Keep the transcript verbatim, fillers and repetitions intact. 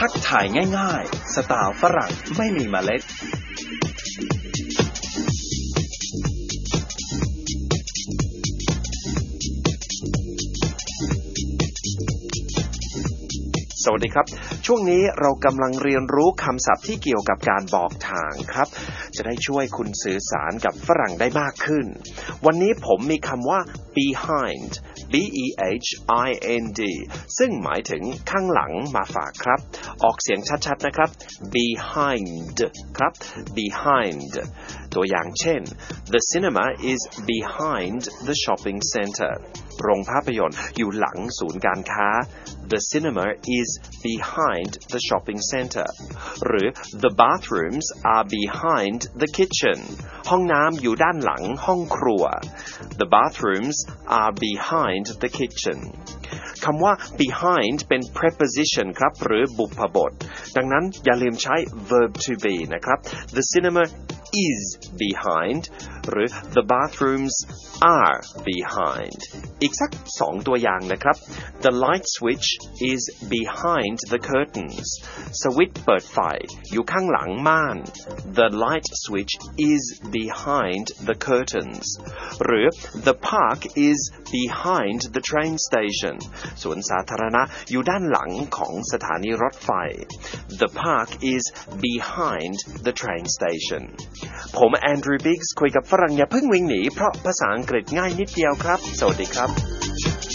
ทักทายง่ายๆสไตล์ฝรั่งไม่มีเมล็ดสวัสดีครับช่วงนี้เรากำลังเรียนรู้คำศัพท์ที่เกี่ยวกับการบอกทางครับจะได้ช่วยคุณสื่อสารกับฝรั่งได้มากขึ้นวันนี้ผมมีคำว่า behind b e h i n d ซึ่งหมายถึงข้างหลังมาฝากครับออกเสียงชัดๆนะครับ behind ครับ behind ตัวอย่างเช่น The cinema is behind the shopping center โรงภาพยนตร์อยู่หลังศูนย์การค้า The cinema is behind the shopping center หรือ The bathrooms are behind the kitchen ห้องน้ำอยู่ด้านหลังห้องครัว The bathrooms are behind the kitchen คำว่า behind เป็น preposition ครับหรือบุพบทดังนั้นอย่าลืมใช้ verb to be นะครับ The cinema is behind หรือ The bathrooms are behind อีกสักสองตัวอย่างนะครับ The light switch is behind the curtains สวิตช์เปิดไฟอยู่ข้างหลังม่าน The light switch is behind the curtains หรือ The park is behind the train station สวนสาธารณะอยู่ด้านหลังของสถานีรถไฟ The park is behind the train station ผมแอนดรูว์ บิกส์คุยกับฝรั่งอย่าเพิ่งวิ่งหนีเพราะภาษาอังกฤษง่ายนิดเดียวครับสวัสดีครับ